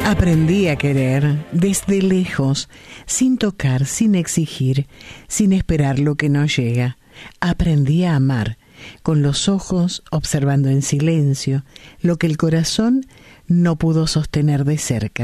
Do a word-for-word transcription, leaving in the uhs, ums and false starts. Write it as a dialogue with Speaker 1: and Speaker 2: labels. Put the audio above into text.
Speaker 1: Aprendí a querer desde lejos, sin tocar, sin exigir, sin esperar lo que no llega. Aprendí a amar, con los ojos observando en silencio lo que el corazón no pudo sostener de cerca.